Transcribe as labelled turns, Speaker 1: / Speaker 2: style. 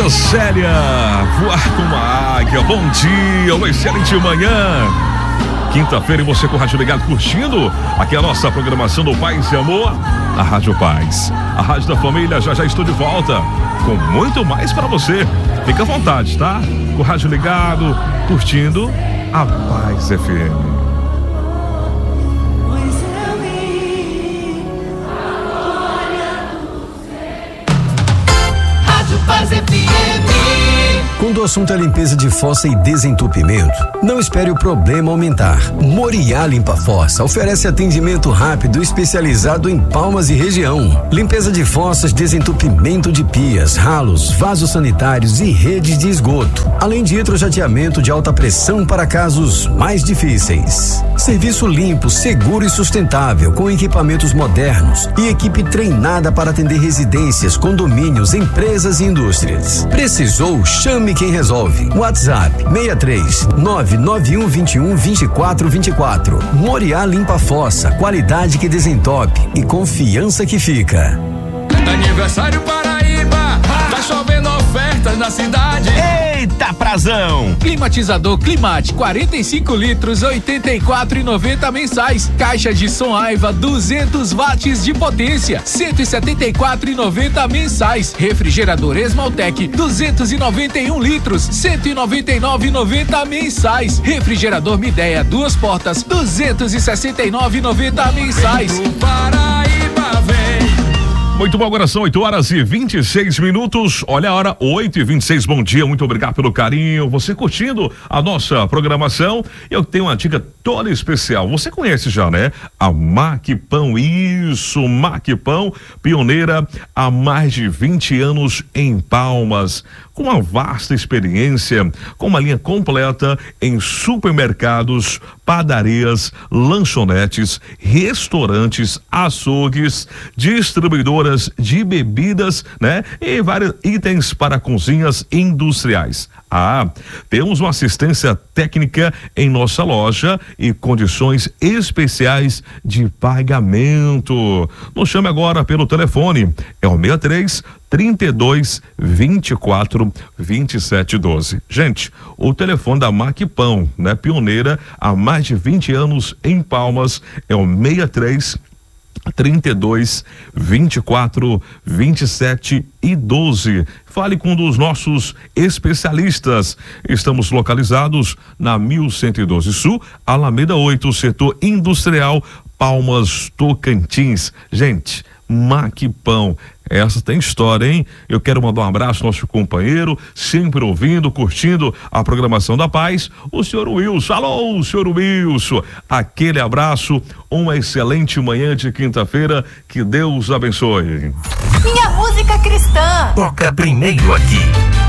Speaker 1: Lucélia, voar com uma águia. Bom dia, uma excelente manhã. Quinta-feira e você com o rádio ligado curtindo aqui a nossa programação do Paz e Amor, a Rádio Paz, a Rádio da Família. Já estou de volta com muito mais para você. Fica à vontade, tá? Com o rádio ligado, curtindo a Paz FM.
Speaker 2: Paz FM.
Speaker 3: Quando o assunto é limpeza de fossa e desentupimento, não espere o problema aumentar. Moriá Limpa Fossa oferece atendimento rápido especializado em Palmas e região. Limpeza de fossas, desentupimento de pias, ralos, vasos sanitários e redes de esgoto. Além de hidrojateamento de alta pressão para casos mais difíceis. Serviço limpo, seguro e sustentável, com equipamentos modernos e equipe treinada para atender residências, condomínios, empresas e indústrias. Precisou? Chame quem resolve. WhatsApp 63-99121-2424. Moriá Limpa Fossa, qualidade que desentope e confiança que fica.
Speaker 4: Aniversário Paraíba, tá chovendo ofertas na cidade.
Speaker 1: Eita, prazão!
Speaker 4: Climatizador Climate 45 litros, 84,90 mensais. Caixa de som Aiva 200 watts de potência, 174,90 mensais. Refrigerador Esmaltec 291 litros, 199,90 mensais. Refrigerador Midea 2 portas, 269,90 mensais.
Speaker 2: Vem pro Paraíba, vem.
Speaker 1: Muito bom, agora são 8h26. Olha a hora, 8h26. Bom dia, muito obrigado pelo carinho. Você curtindo a nossa programação. Eu tenho uma dica toda especial. Você conhece já, né? A Maquipão. Isso, Maquipão, pioneira há mais de 20 anos em Palmas. Com uma vasta experiência, com uma linha completa em supermercados, padarias, lanchonetes, restaurantes, açougues, distribuidoras de bebidas, né? E vários itens para cozinhas industriais. Temos uma assistência técnica em nossa loja e condições especiais de pagamento. Nos chame agora pelo telefone, é o 63-32-24-2712. Gente, o telefone da Maquipão, né? Pioneira há mais de 20 anos em Palmas, é o 63-32-24-2712. Fale com um dos nossos especialistas. Estamos localizados na 1112 Sul, Alameda 8, setor industrial, Palmas, Tocantins. Gente, Maquipão, essa tem história, hein? Eu quero mandar um abraço ao nosso companheiro, sempre ouvindo, curtindo a programação da Paz, o senhor Wilson. Alô, senhor Wilson, aquele abraço, uma excelente manhã de quinta-feira, que Deus abençoe.
Speaker 2: Minha música cristã.
Speaker 3: Toca primeiro aqui.